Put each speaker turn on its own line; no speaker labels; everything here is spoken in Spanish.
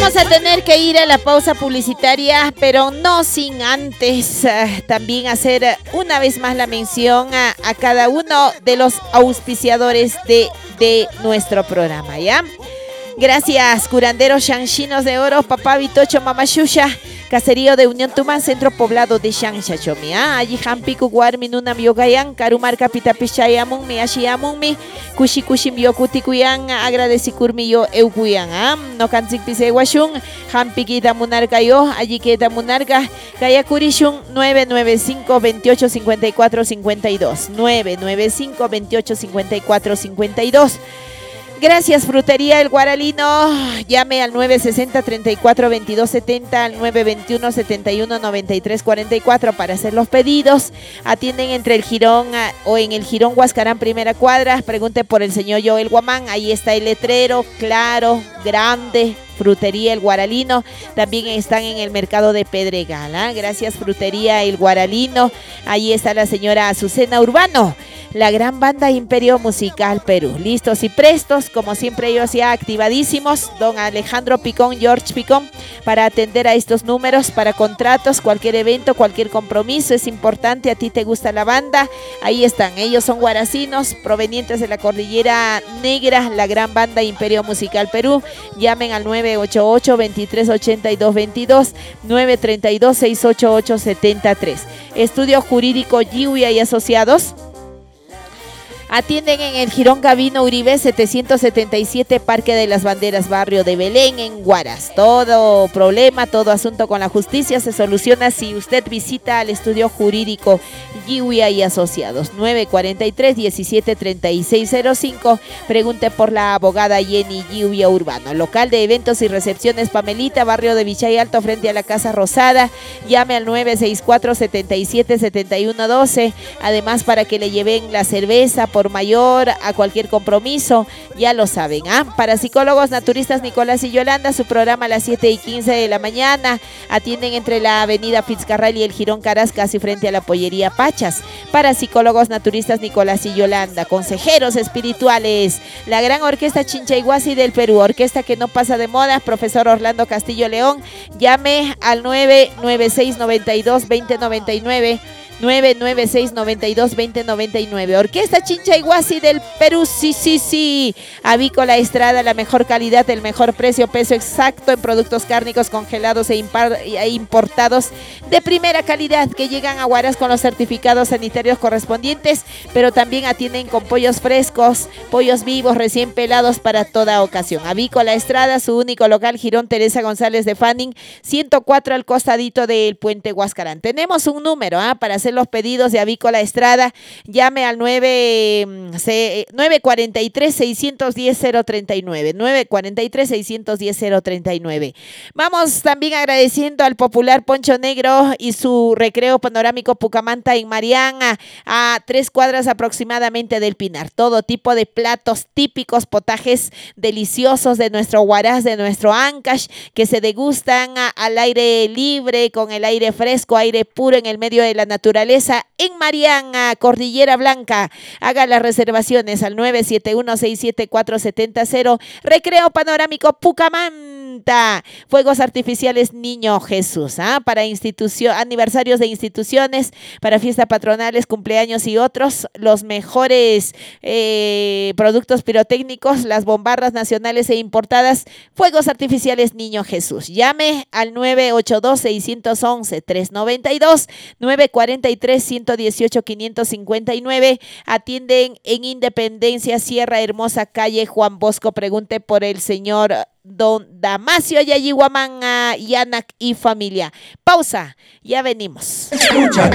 Vamos a tener que ir a la pausa publicitaria, pero no sin antes también hacer una vez más la mención a cada uno de los auspiciadores de nuestro programa, ¿ya? Gracias, curanderos Shanchinos de Oro, Papá Vitocho, Mamá Shusha, Caserío de Unión Tumán, Centro Poblado de Shanshachomi. Allí Hampiku Guarmin, una Miogayan, Karumar Capita Pichayamun, Miashiamun, mi Kushi Kushim Yokutikuyan, Agradecikurmi yo Eukuyan, no Kanzik Pisewashun, Hampikita Munarca yo, allí queda Munarca, Kayakurishun, 995 28 54 52, 995 28 54 52. Gracias, Frutería El Guaralino. Llame al 960-34-2270, al 921-71-93-44 para hacer los pedidos. Atienden entre el Jirón o en el Jirón Huascarán, primera cuadra. Pregunte por el señor Joel Guamán. Ahí está el letrero, claro, grande. Frutería El Guaralino. También están en el mercado de Pedregal. Gracias, Frutería El Guaralino. Ahí está la señora Azucena Urbano. La gran banda Imperio Musical Perú. Listos y prestos, como siempre ellos ya activadísimos. Don Alejandro Picón, George Picón, para atender a estos números, para contratos, cualquier evento, cualquier compromiso. Es importante, a ti te gusta la banda. Ahí están, ellos son guaracinos, provenientes de la Cordillera Negra, la gran banda Imperio Musical Perú. Llamen al 988-2382-22, 932-688-73. Estudio Jurídico Giuya y Asociados. Atienden en el Jirón Gabino Uribe 777, Parque de las Banderas, barrio de Belén, en Huaraz. Todo problema, todo asunto con la justicia se soluciona si usted visita al Estudio Jurídico Giuya y Asociados. 943-173605. Pregunte por la abogada Jenny Giuya Urbano. Local de eventos y recepciones Pamelita, barrio de Vichay Alto, frente a la Casa Rosada. Llame al 964-777112. Además, para que le lleven la cerveza por mayor a cualquier compromiso, ya lo saben. Para psicólogos naturistas Nicolás y Yolanda, su programa a las 7:15 de la mañana. Atienden entre la avenida Fitzcarral y el Jirón Caras, casi frente a la pollería Pachas. Para psicólogos naturistas Nicolás y Yolanda. Consejeros espirituales, la gran orquesta Chinchayhuasi del Perú, orquesta que no pasa de moda, profesor Orlando Castillo León. Llame al 996-92-2099, 996-92-2099. Orquesta Chinchayhuasi del Perú, sí. Avícola Estrada, la mejor calidad, el mejor precio, peso exacto en productos cárnicos congelados e importados de primera calidad que llegan a Huaraz con los certificados sanitarios correspondientes, pero también atienden con pollos frescos, pollos vivos, recién pelados para toda ocasión. Avícola Estrada, su único local, Jirón Teresa González de Fanning, 104 al costadito del Puente Huascarán. Tenemos un número para hacer los pedidos de Avícola Estrada. Llame al 943-610-039, 943-610-039. Vamos también agradeciendo al popular Poncho Negro y su recreo panorámico Pucamanta en Mariana, a 3 cuadras aproximadamente del Pinar. Todo tipo de platos típicos, potajes deliciosos de nuestro Huaraz, de nuestro Ancash, que se degustan al aire libre, con el aire fresco, aire puro en el medio de la naturaleza. En Mariana, Cordillera Blanca. Haga las reservaciones al 971-67470. Recreo panorámico Pucamanta. Fuegos artificiales Niño Jesús. Para aniversarios de instituciones, para fiestas patronales, cumpleaños y otros. Los mejores productos pirotécnicos, las bombardas nacionales e importadas. Fuegos artificiales Niño Jesús. Llame al 982-611-392, 943-118-559. Atienden en Independencia, Sierra Hermosa, calle Juan Bosco. Pregunte por el señor Don Damasio Yayihuamán, Yanak y familia. Pausa, ya venimos. Escucha.